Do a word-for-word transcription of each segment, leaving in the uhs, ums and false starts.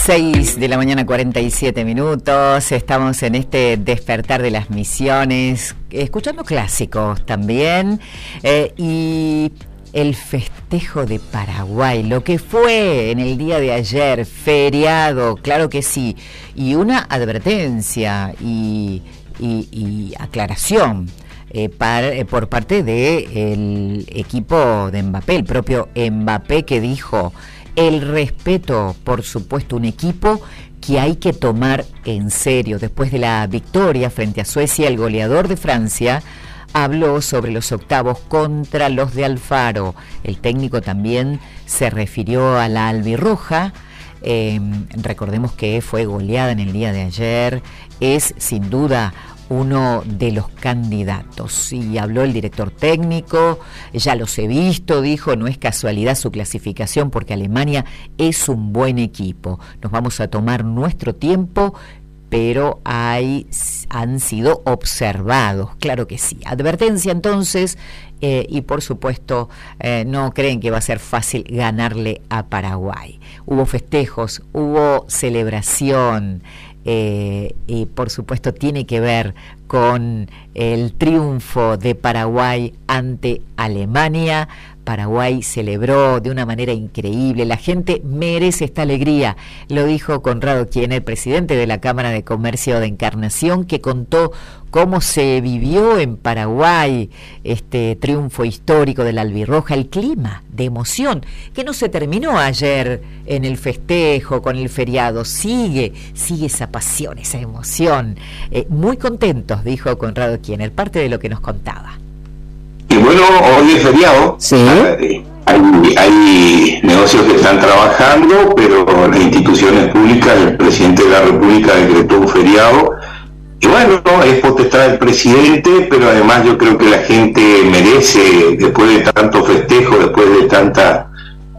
seis de la mañana, cuarenta y siete minutos. Estamos en este despertar de las misiones, escuchando clásicos también. Eh, y el festejo de Paraguay, lo que fue en el día de ayer, feriado, claro que sí. Y una advertencia y, y, y aclaración. Eh, par, eh, por parte del equipo de Mbappé, el propio Mbappé, que dijo el respeto, por supuesto, un equipo que hay que tomar en serio. Después de la victoria frente a Suecia, el goleador de Francia habló sobre los octavos contra los de Alfaro. El técnico también se refirió a la albirroja. Eh, recordemos que fue goleada en el día de ayer, es sin duda uno de los candidatos. Y habló el director técnico, ya los he visto, dijo, no es casualidad su clasificación porque Alemania es un buen equipo. Nos vamos a tomar nuestro tiempo, pero hay, han sido observados, claro que sí. Advertencia entonces, eh, y por supuesto eh, no creen que va a ser fácil ganarle a Paraguay. Hubo festejos, hubo celebración, Eh, y por supuesto tiene que ver con el triunfo de Paraguay ante Alemania. Paraguay celebró de una manera increíble, la gente merece esta alegría, lo dijo Conrado Quien, el presidente de la Cámara de Comercio de Encarnación, que contó cómo se vivió en Paraguay este triunfo histórico de la albirroja, el clima de emoción, que no se terminó ayer en el festejo, con el feriado, sigue, sigue esa pasión, esa emoción, eh, muy contentos, dijo Conrado Quien, el parte de lo que nos contaba. Y bueno, hoy es feriado, sí. hay, hay negocios que están trabajando, pero las instituciones públicas, el presidente de la República decretó un feriado, y bueno, es potestad del presidente, pero además yo creo que la gente merece, después de tanto festejo, después de tanta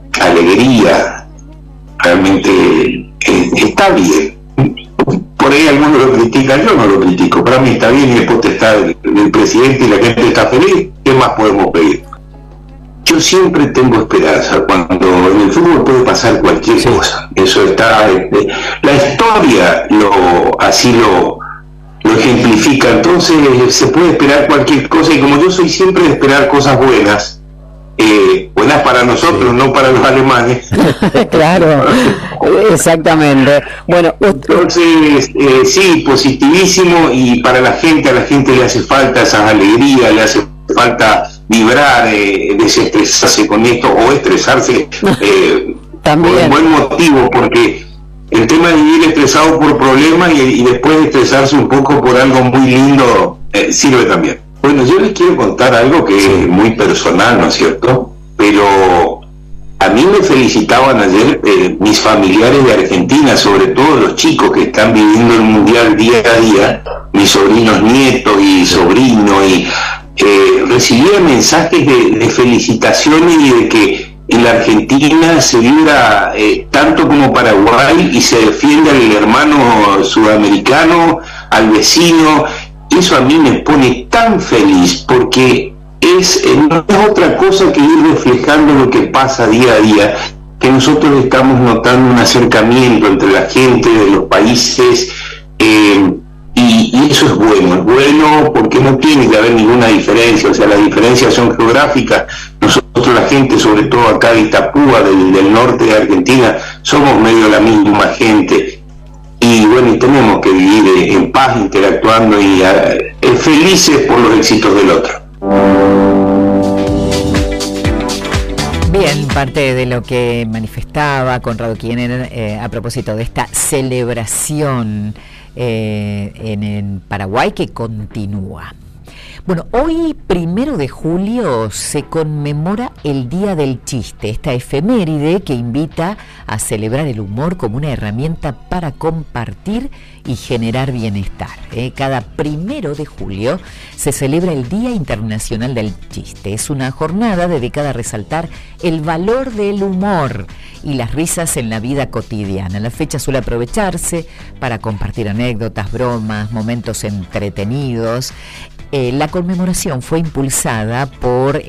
alegría, realmente eh, está bien. Por ahí algunos lo critican, yo no lo critico, para mí está bien y es potestad del presidente y la gente está feliz, ¿qué más podemos pedir? Yo siempre tengo esperanza, cuando en el fútbol puede pasar cualquier sí. cosa, eso está, eh, la historia lo así lo, lo ejemplifica, entonces se puede esperar cualquier cosa, y como yo soy siempre de esperar cosas buenas, Eh, buenas para nosotros, sí. no para los alemanes. Claro, exactamente. Bueno, entonces eh, sí, positivísimo, y para la gente, a la gente le hace falta esas alegrías, le hace falta vibrar, eh, desestresarse con esto, o estresarse eh, también por un buen motivo, porque el tema de vivir estresado por problemas y, y después estresarse un poco por algo muy lindo eh, sirve también. Bueno, yo les quiero contar algo que es muy personal, ¿no es cierto? Pero a mí me felicitaban ayer eh, mis familiares de Argentina, sobre todo los chicos que están viviendo el Mundial día a día, mis sobrinos nietos y sobrinos, y eh, recibía mensajes de, de felicitaciones y de que en la Argentina se vibra eh, tanto como Paraguay y se defiende al hermano sudamericano, al vecino. Eso a mí me pone tan feliz, porque es, eh, no es otra cosa que ir reflejando lo que pasa día a día, que nosotros estamos notando un acercamiento entre la gente de los países, eh, y, y eso es bueno, es bueno porque no tiene que haber ninguna diferencia, o sea, las diferencias son geográficas. Nosotros, la gente, sobre todo acá de Itapúa, del, del norte de Argentina, somos medio la misma gente. Y bueno, y tenemos que vivir en paz, interactuando y uh, felices por los éxitos del otro. Bien, parte de lo que manifestaba Conrado Quien eh, a propósito de esta celebración eh, en, en Paraguay que continúa. Bueno, hoy, primero de julio, se conmemora el Día del Chiste, esta efeméride que invita a celebrar el humor como una herramienta para compartir y generar bienestar. ¿eh? Cada primero de julio se celebra el Día Internacional del Chiste. Es una jornada dedicada a resaltar el valor del humor y las risas en la vida cotidiana. La fecha suele aprovecharse para compartir anécdotas, bromas, momentos entretenidos. Eh, la conmemoración fue impulsada por